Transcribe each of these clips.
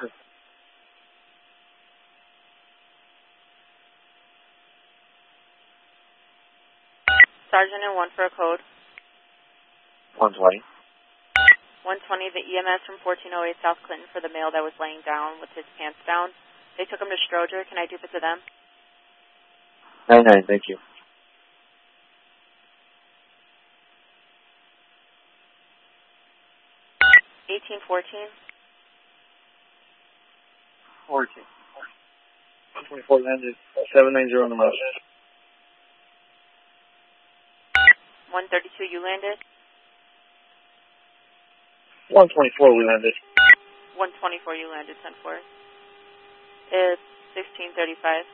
Sergeant and 1 for a code. 120. 120, the EMS from 1408 South Clinton for the male that was laying down with his pants down. They took him to Stroger. Can I do it to them? 99, thank you. $18.14. 14. 124 landed. 790 on the mouse. 132, you landed. 124 we landed. 124, you landed, 10-4. It's 16:35.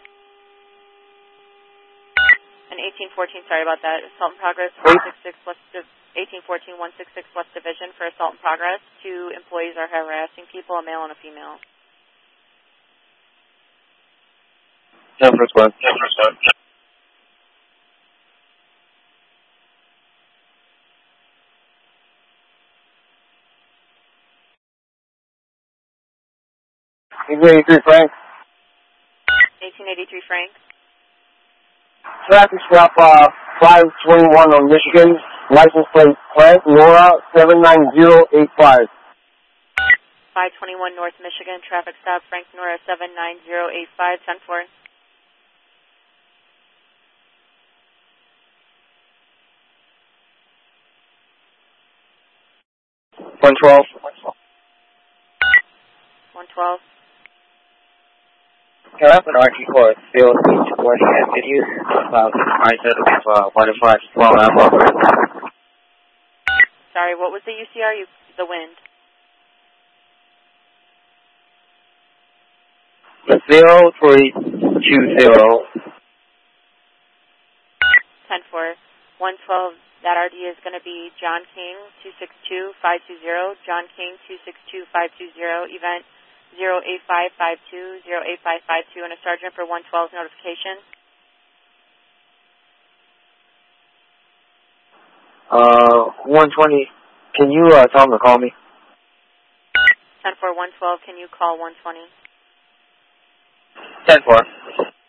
And 1814, sorry about that. Assault in progress, 166 plus 1814, 166 plus division for assault in progress. 2 employees are harassing people, a male and a female. 10 for squad. $1883 Frank. 1883 Frank. Traffic stop 521 on Michigan. License plate Frank Nora 79085. 521 North Michigan, traffic stop Frank Nora 79085, 10-4. $112. 112. Can I have an RT-4 field supporting activities about mindset of modified small apple? Sorry, what was the UCR? The wind. 0320. 10-4. 112, that RD is going to be John King 262-520, John King 262-520, event 08552, 08552, and a sergeant for 112's notification. 120, can you tell them to call me? 10-4, 112, can you call 120? 10-4.